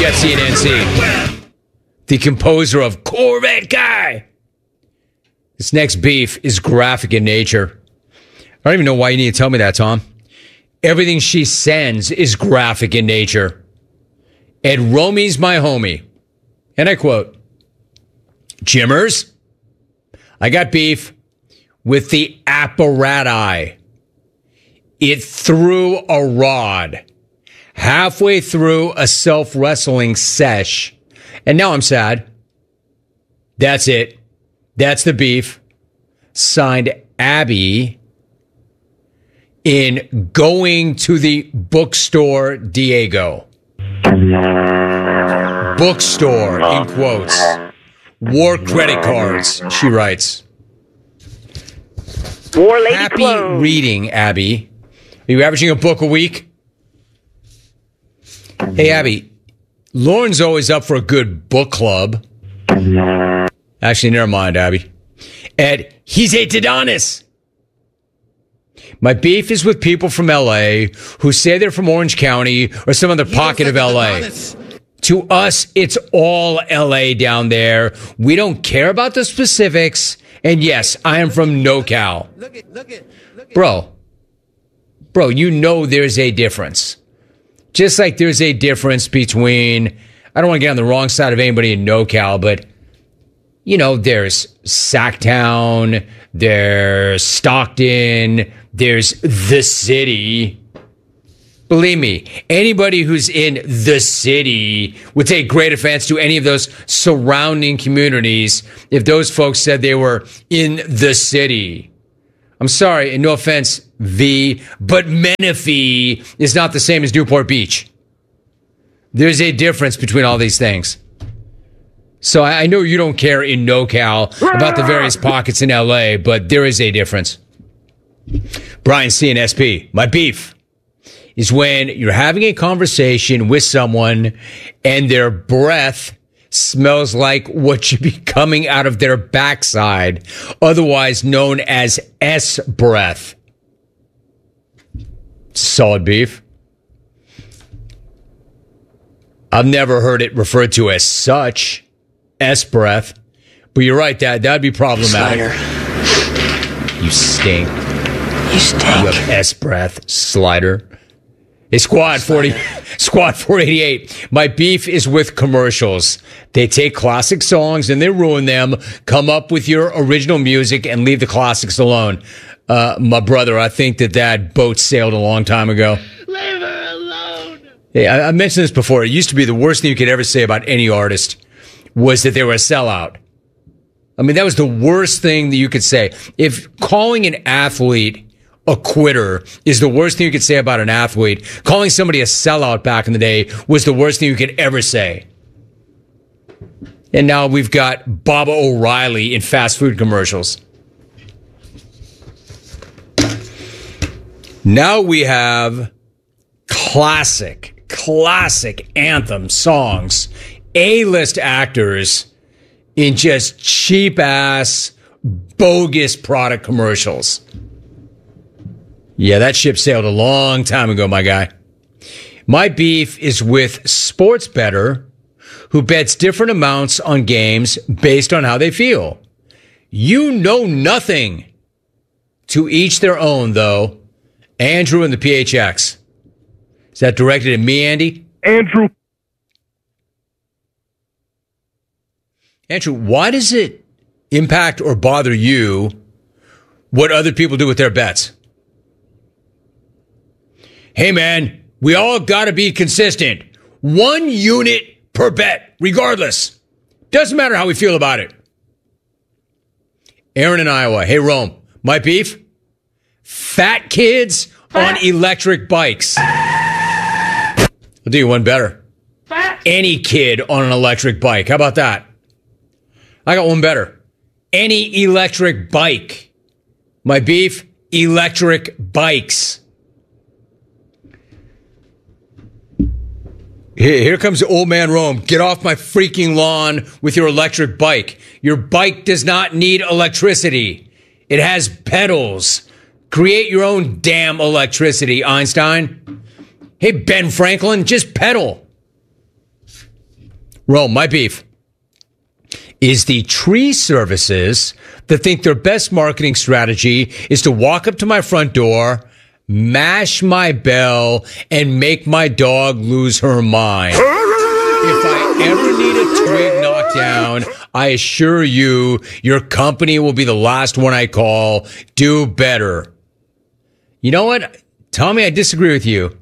Jeff CNNC, the composer of Corvette Guy. This next beef is graphic in nature. I don't even know why you need to tell me that, Tom. Everything she sends is graphic in nature. Ed Romey's my homie. And I quote, Jimmers, I got beef with the apparati. It threw a rod halfway through a self-wrestling sesh. And now I'm sad. That's it. That's the beef. Signed Abby in Going to the Bookstore Diego. Bookstore, in quotes. War credit cards, she writes. War lady Happy clothes. reading, Abby. Are you averaging a book a week? Hey, Abby, Lauren's always up for a good book club. Actually, never mind, Abby. Ed, he's a Tidonis. My beef is with people from L.A. who say they're from Orange County or some other pocket of L.A. To us, it's all L.A. down there. We don't care about the specifics. And yes, I am from NoCal. Bro, you know there's a difference. Just like there's a difference between, I don't want to get on the wrong side of anybody in NoCal, but, you know, there's Sacktown, there's Stockton, there's the city. Believe me, anybody who's in the city would take great offense to any of those surrounding communities if those folks said they were in the city. I'm sorry, and no offense, V, but Menifee is not the same as Newport Beach. There's a difference between all these things. So I know you don't care in NoCal about the various pockets in LA, but there is a difference. Brian C and SP, my beef is when you're having a conversation with someone and their breath smells like what should be coming out of their backside, otherwise known as S breath. Solid beef. I've never heard it referred to as such, S breath, but you're right, Dad, that'd be problematic. Slider. You stink. You stink. You have S breath, Slider. Hey, Squad 488. My beef is with commercials. They take classic songs and they ruin them, come up with your original music and leave the classics alone. My brother, I think that boat sailed a long time ago. Leave her alone. Hey, I mentioned this before. It used to be the worst thing you could ever say about any artist was that they were a sellout. I mean, that was the worst thing that you could say. If calling an athlete a quitter is the worst thing you could say about an athlete, calling somebody a sellout back in the day was the worst thing you could ever say. And now we've got Baba O'Reilly in fast food commercials. Now we have classic anthem songs, A-list actors in just cheap-ass, bogus product commercials. Yeah, that ship sailed a long time ago, my guy. My beef is with sports bettor who bets different amounts on games based on how they feel. You know nothing. To each their own, though. Andrew and the PHX. Is that directed at me, Andy? Andrew, why does it impact or bother you what other people do with their bets? Hey, man, we all got to be consistent. 1 unit per bet, regardless. Doesn't matter how we feel about it. Aaron in Iowa. Hey, Rome, my beef? Fat kids on electric bikes. I'll do you one better. Any kid on an electric bike. How about that? I got one better. Any electric bike. My beef? Electric bikes. Here comes old man Rome. Get off my freaking lawn with your electric bike. Your bike does not need electricity. It has pedals. Create your own damn electricity, Einstein. Hey, Ben Franklin, just pedal. Rome, my beef is the tree services that think their best marketing strategy is to walk up to my front door, mash my bell, and make my dog lose her mind. If I ever need a twig knocked down, I assure you, your company will be the last one I call. Do better. You know what? Tommy, I disagree with you.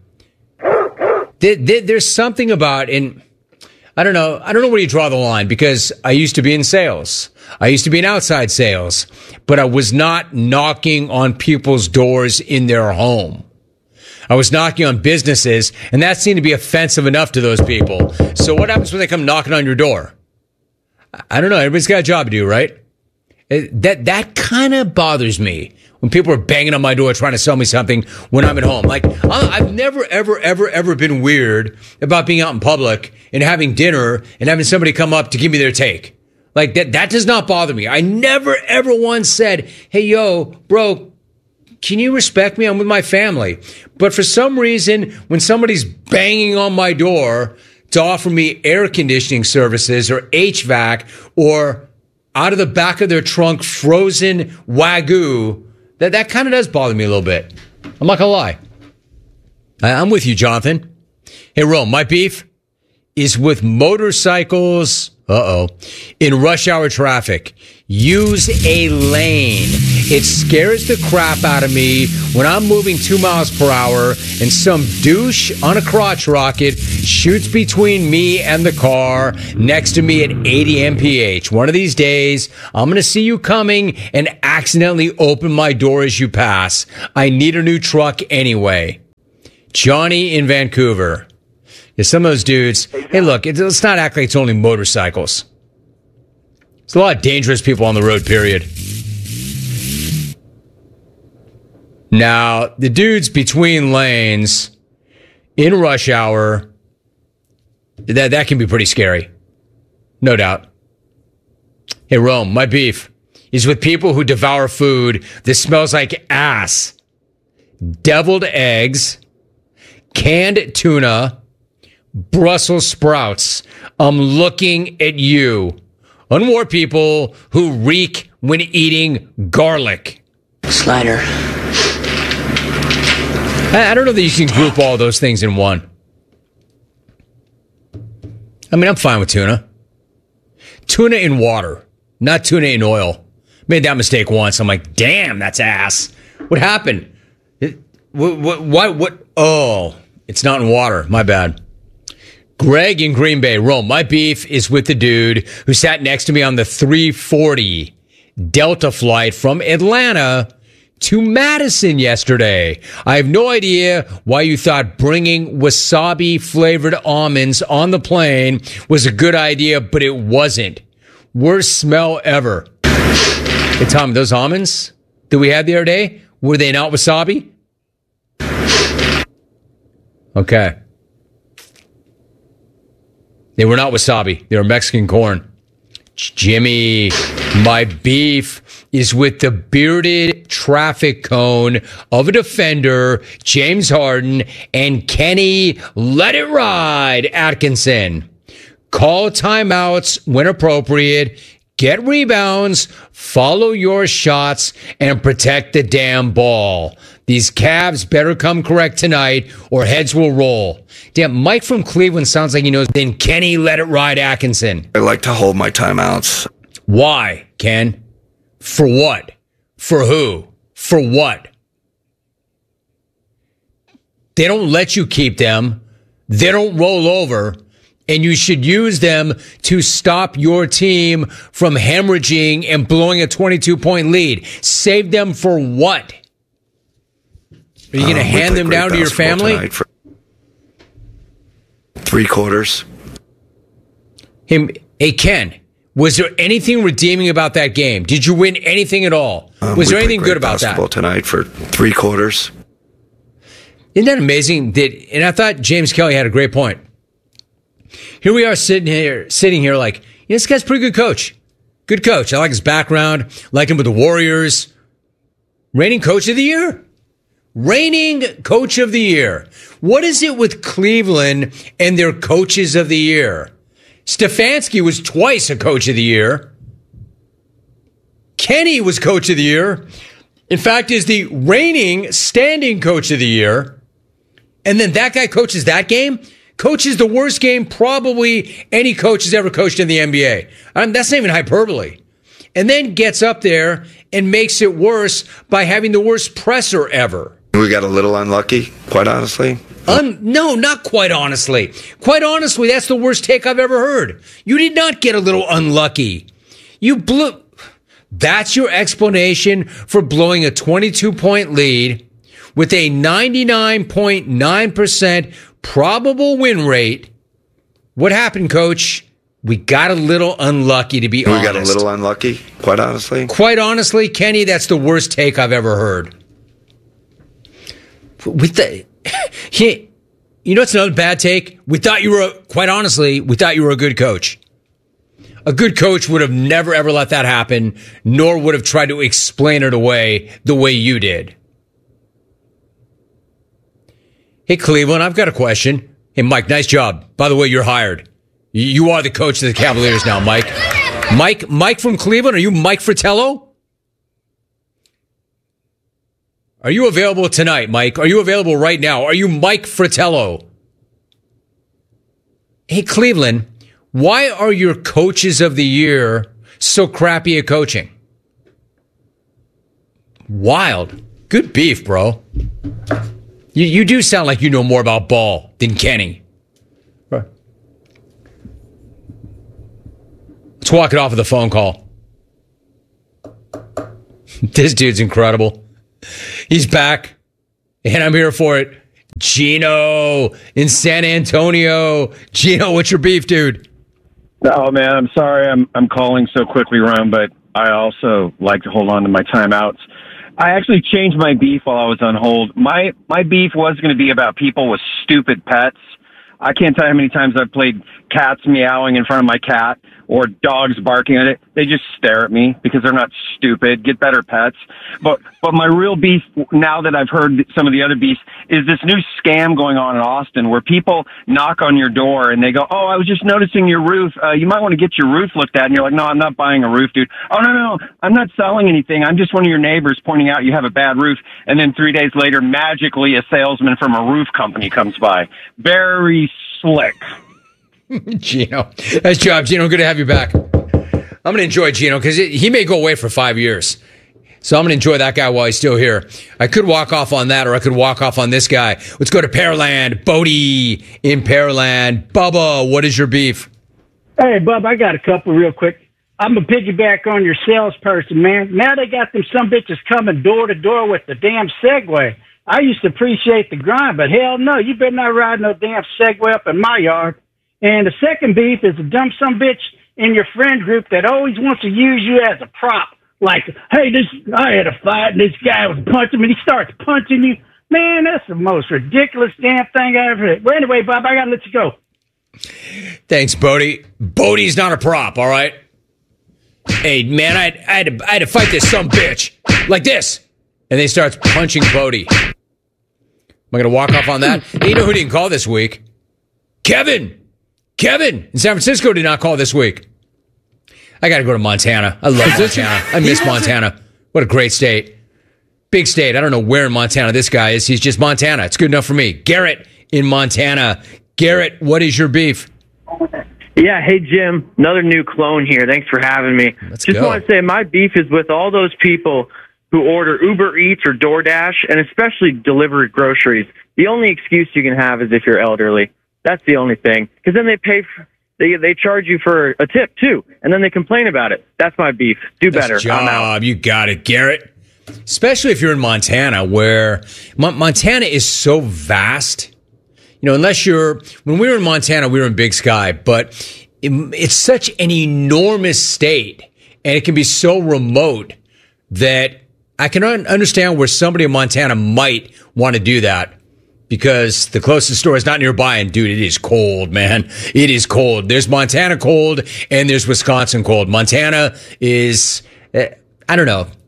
There's something about, and I don't know where you draw the line, because I used to be in sales. I used to be in outside sales, but I was not knocking on people's doors in their home. I was knocking on businesses, and that seemed to be offensive enough to those people. So what happens when they come knocking on your door? I don't know. Everybody's got a job to do, right? That kind of bothers me when people are banging on my door trying to sell me something when I'm at home. Like, I've never, ever been weird about being out in public and having dinner and having somebody come up to give me their take. Like, that does not bother me. I never, ever once said, hey, yo, bro, can you respect me? I'm with my family. But for some reason, when somebody's banging on my door to offer me air conditioning services or HVAC or out of the back of their trunk frozen Wagyu, that kind of does bother me a little bit. I'm not gonna lie. I'm with you, Jonathan. Hey, Rome, my beef is with motorcycles. In rush hour traffic. Use a lane. It scares the crap out of me when I'm moving 2 miles per hour and some douche on a crotch rocket shoots between me and the car next to me at 80 mph. One of these days, I'm going to see you coming and accidentally open my door as you pass. I need a new truck anyway. Johnny in Vancouver. Yeah, some of those dudes, hey, look, let's not act like it's only motorcycles. There's a lot of dangerous people on the road, period. Now, the dudes between lanes in rush hour, that can be pretty scary. No doubt. Hey, Rome, my beef is with people who devour food that smells like ass. Deviled eggs, canned tuna, Brussels sprouts. I'm looking at you. On more people who reek when eating garlic. Slider. I don't know that you can group all those things in one. I mean, I'm fine with tuna. Tuna in water, not tuna in oil. Made that mistake once. I'm like, damn, that's ass. What happened? What? Oh, it's not in water. My bad. Greg in Green Bay, Rome. My beef is with the dude who sat next to me on the 340 Delta flight from Atlanta to Madison yesterday. I have no idea why you thought bringing wasabi-flavored almonds on the plane was a good idea, but it wasn't. Worst smell ever. Hey, Tom, those almonds that we had the other day, were they not wasabi? Okay. They were not wasabi. They were Mexican corn. Jimmy, my beef is with the bearded traffic cone of a defender, James Harden, and Kenny Let It Ride Atkinson. Call timeouts when appropriate. Get rebounds, follow your shots, and protect the damn ball. These Cavs better come correct tonight or heads will roll. Damn, Mike from Cleveland sounds like he knows. Then Kenny Let It Ride Atkinson. I like to hold my timeouts. Why, Ken? For what? For who? For what? They don't let you keep them. They don't roll over. And you should use them to stop your team from hemorrhaging and blowing a 22-point lead. Save them for what? Are you going to hand them down to your family? For 3 quarters. Hey, Ken, was there anything redeeming about that game? Did you win anything at all? Was there anything good about that? Basketball tonight for 3 quarters. Isn't that amazing? And I thought James Kelly had a great point. Here we are sitting here like, this guy's a pretty good coach. Good coach. I like his background. Like him with the Warriors. Reigning coach of the year. Reigning coach of the year. What is it with Cleveland and their coaches of the year? Stefanski was twice a coach of the year. Kenny was coach of the year. In fact, is the reigning standing coach of the year. And then that guy coaches that game? Coaches the worst game probably any coach has ever coached in the NBA. That's not even hyperbole. And then gets up there and makes it worse by having the worst presser ever. We got a little unlucky, quite honestly. No, not quite honestly. Quite honestly, that's the worst take I've ever heard. You did not get a little unlucky. You blew. That's your explanation for blowing a 22-point lead with a 99.9% probable win rate. What happened, Coach? We got a little unlucky, to be honest. We got a little unlucky, quite honestly. Quite honestly, Kenny, that's the worst take I've ever heard. You know what's another bad take? Quite honestly, we thought you were a good coach. A good coach would have never, ever let that happen, nor would have tried to explain it away the way you did. Hey, Cleveland, I've got a question. Hey, Mike, nice job. By the way, you're hired. You are the coach of the Cavaliers now, Mike. Mike from Cleveland, are you Mike Fratello? Are you available tonight, Mike? Are you available right now? Are you Mike Fratello? Hey, Cleveland, why are your coaches of the year so crappy at coaching? Wild. Good beef, bro. You do sound like you know more about ball than Kenny. Right. Let's walk it off with a phone call. This dude's incredible. He's back, and I'm here for it. Gino in San Antonio. Gino, what's your beef, dude? Oh, man, I'm sorry I'm calling so quickly, Ron, but I also like to hold on to my timeouts. I actually changed my beef while I was on hold. My beef was going to be about people with stupid pets. I can't tell you how many times I've played cats meowing in front of my cat or dogs barking at it. They just stare at me because they're not stupid. Get better pets. But my real beef, now that I've heard some of the other beefs, is this new scam going on in Austin where people knock on your door and they go, "Oh, I was just noticing your roof. You might want to get your roof looked at." And you're like, "No, I'm not buying a roof, dude." "Oh, no, I'm not selling anything. I'm just one of your neighbors pointing out you have a bad roof." And then 3 days later, magically a salesman from a roof company comes by. Very slick. Gino. Nice job, Gino. Good to have you back. I'm going to enjoy Gino because he may go away for 5 years. So I'm going to enjoy that guy while he's still here. I could walk off on that, or I could walk off on this guy. Let's go to Pearland. Bodie in Pearland. Bubba, what is your beef? Hey, Bub, I got a couple real quick. I'm going to piggyback on your salesperson, man. Now they got them some bitches coming door to door with the damn Segway. I used to appreciate the grind, but hell no, you better not ride no damn Segway up in my yard. And the second beef is a dumb some bitch in your friend group that always wants to use you as a prop. Like, hey, I had a fight and this guy was punching me and he starts punching you. Man, that's the most ridiculous damn thing I ever heard. Well, anyway, Bob, I got to let you go. Thanks, Bodie. Bodie's not a prop, all right? Hey, man, I had to fight this some bitch like this. And they starts punching Bodie. Am I going to walk off on that? Hey, you know who didn't call this week? Kevin in San Francisco did not call this week. I got to go to Montana. I love Montana. I miss Montana. What a great state. Big state. I don't know where in Montana this guy is. He's just Montana. It's good enough for me. Garrett in Montana. Garrett, what is your beef? Yeah, hey, Jim. Another new clone here. Thanks for having me. Let's Just go. want to say my beef is with all those people who order Uber Eats or DoorDash, and especially deliver groceries. The only excuse you can have is if you're elderly. That's the only thing. Because then they charge you for a tip, too, and then they complain about it. That's my beef. Do better. Nice I'm out. job. You got it, Garrett. Especially if you're in Montana, where Montana is so vast. You know, when we were in Montana, we were in Big Sky, but it's such an enormous state, and it can be so remote that I can understand where somebody in Montana might want to do that. Because the closest store is not nearby, and dude, it is cold, man. It is cold. There's Montana cold, and there's Wisconsin cold. Montana is, I don't know.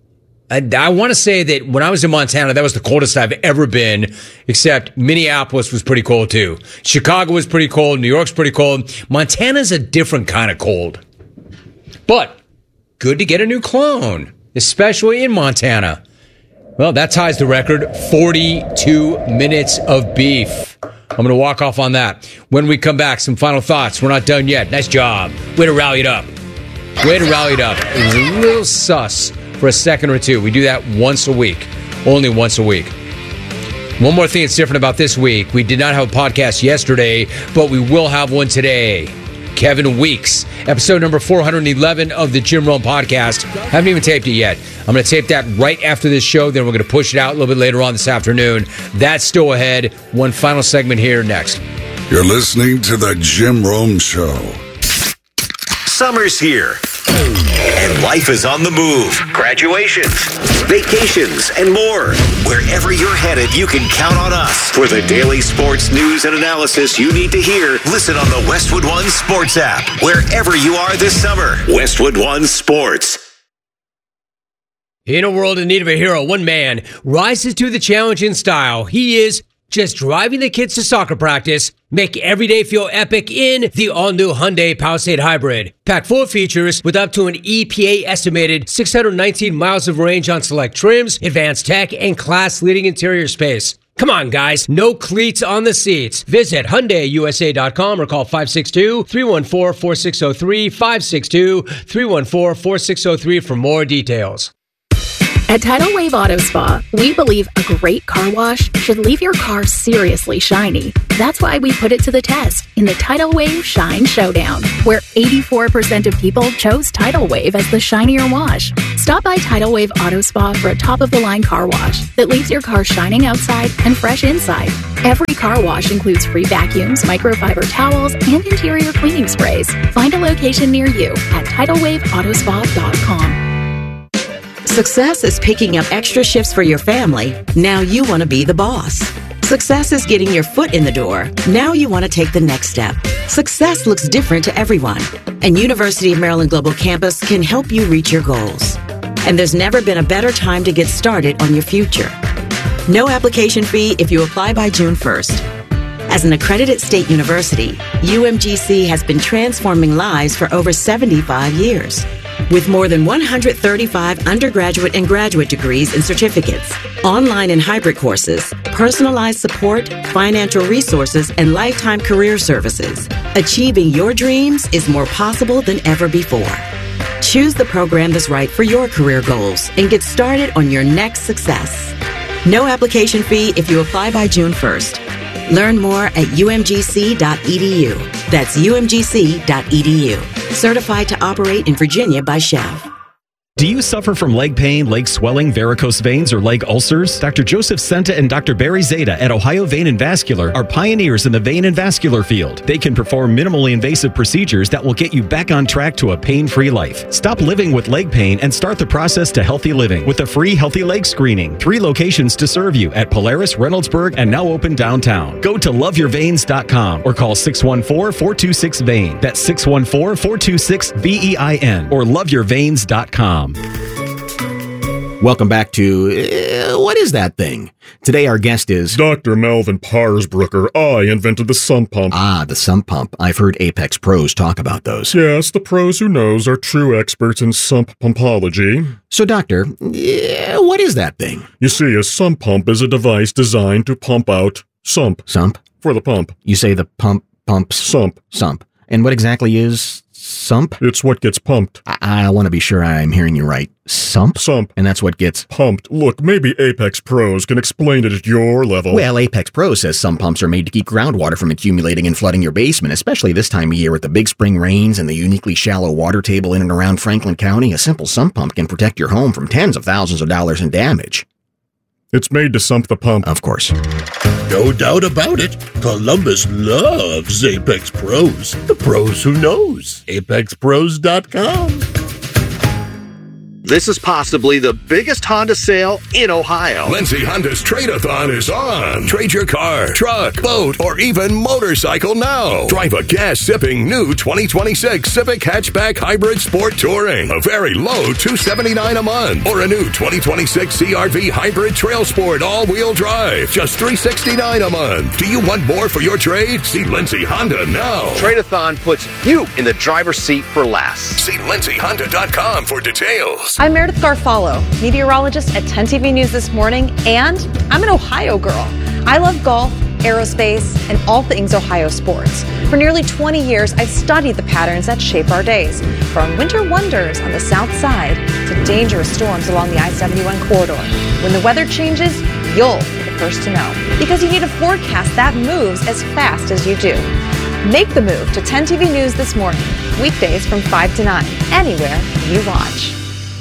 I want to say that when I was in Montana, that was the coldest I've ever been, except Minneapolis was pretty cold too. Chicago was pretty cold. New York's pretty cold. Montana's a different kind of cold. But good to get a new clone, especially in Montana. Well, that ties the record, 42 minutes of beef. I'm going to walk off on that. When we come back, some final thoughts. We're not done yet. Nice job. Way to rally it up. Way to rally it up. It was a little sus for a second or two. We do that once a week. Only once a week. One more thing that's different about this week. We did not have a podcast yesterday, but we will have one today. Kevin Weeks, episode number 411 of the Jim Rome podcast. Haven't even taped it yet. I'm going to tape that right after this show. Then we're going to push it out a little bit later on this afternoon. That's still ahead. One final segment here next. You're listening to the Jim Rome Show. Summer's here, and life is on the move. Graduations, vacations, and more. Wherever you're headed, you can count on us. For the daily sports news and analysis you need to hear, listen on the Westwood One Sports app. Wherever you are this summer, Westwood One Sports. In a world in need of a hero, one man rises to the challenge in style. He is just driving the kids to soccer practice, make every day feel epic in the all-new Hyundai Palisade Hybrid. Packed full of features with up to an EPA-estimated 619 miles of range on select trims, advanced tech, and class-leading interior space. Come on, guys. No cleats on the seats. Visit HyundaiUSA.com or call 562-314-4603, 562-314-4603 for more details. At Tidal Wave Auto Spa, we believe a great car wash should leave your car seriously shiny. That's why we put it to the test in the Tidal Wave Shine Showdown, where 84% of people chose Tidal Wave as the shinier wash. Stop by Tidal Wave Auto Spa for a top-of-the-line car wash that leaves your car shining outside and fresh inside. Every car wash includes free vacuums, microfiber towels, and interior cleaning sprays. Find a location near you at TidalWaveAutospa.com. Success is picking up extra shifts for your family. Now you want to be the boss. Success is getting your foot in the door. Now you want to take the next step. Success looks different to everyone, and University of Maryland Global Campus can help you reach your goals. And there's never been a better time to get started on your future. No application fee if you apply by June 1st. As an accredited state university, UMGC has been transforming lives for over 75 years. With more than 135 undergraduate and graduate degrees and certificates, online and hybrid courses, personalized support, financial resources, and lifetime career services, achieving your dreams is more possible than ever before. Choose the program that's right for your career goals and get started on your next success. No application fee if you apply by June 1st. Learn more at umgc.edu. That's umgc.edu. Certified to operate in Virginia by Chev. Do you suffer from leg pain, leg swelling, varicose veins, or leg ulcers? Dr. Joseph Senta and Dr. Barry Zeta at Ohio Vein and Vascular are pioneers in the vein and vascular field. They can perform minimally invasive procedures that will get you back on track to a pain-free life. Stop living with leg pain and start the process to healthy living with a free healthy leg screening. 3 locations to serve you at Polaris, Reynoldsburg, and now open downtown. Go to loveyourveins.com or call 614-426-VEIN. That's 614-426-VEIN or loveyourveins.com. Welcome back to What is That Thing? Today our guest is Dr. Melvin Parsbrucker. I invented the sump pump. Ah, the sump pump. I've heard Apex pros talk about those. Yes, the pros who knows are true experts in sump pumpology. So, Doctor, what is that thing? You see, a sump pump is a device designed to pump out sump. Sump? For the pump. You say the pumps? Sump. Sump. And what exactly is sump? It's what gets pumped. I want to be sure I'm hearing you right. Sump? Sump. And that's what gets pumped. Look, maybe Apex Pros can explain it at your level. Well, Apex Pros says some pumps are made to keep groundwater from accumulating and flooding your basement, especially this time of year with the big spring rains and the uniquely shallow water table in and around Franklin County. A simple sump pump can protect your home from tens of thousands of dollars in damage. It's made to sump the pump. Of course. No doubt about it. Columbus loves Apex Pros. The pros who knows. ApexPros.com. This is possibly the biggest Honda sale in Ohio. Lindsay Honda's Trade-a-thon is on. Trade your car, truck, boat, or even motorcycle now. Drive a gas-sipping new 2026 Civic Hatchback Hybrid Sport Touring. A very low $279 a month. Or a new 2026 CRV Hybrid Trail Sport all-wheel drive. Just $369 a month. Do you want more for your trade? See Lindsay Honda now. Trade-a-thon puts you in the driver's seat for less. See LindsayHonda.com for details. I'm Meredith Garfalo, meteorologist at 10 TV News This Morning, and I'm an Ohio girl. I love golf, aerospace, and all things Ohio sports. For nearly 20 years, I've studied the patterns that shape our days, from winter wonders on the south side to dangerous storms along the I-71 corridor. When the weather changes, you'll be the first to know, because you need a forecast that moves as fast as you do. Make the move to 10 TV News This Morning, weekdays from 5 to 9, anywhere you watch.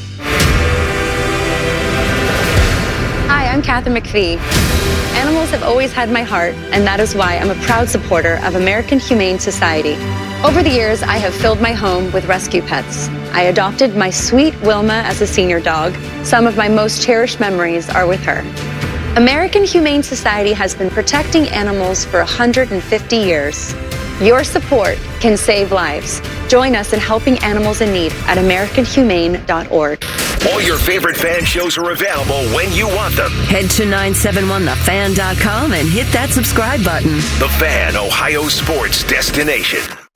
Hi, I'm Katherine McPhee. Animals have always had my heart, and that is why I'm a proud supporter of American Humane Society. Over the years, I have filled my home with rescue pets. I adopted my sweet Wilma as a senior dog. Some of my most cherished memories are with her. American Humane Society has been protecting animals for 150 years. Your support can save lives. Join us in helping animals in need at AmericanHumane.org. All your favorite fan shows are available when you want them. Head to 971thefan.com and hit that subscribe button. The Fan, Ohio sports destination.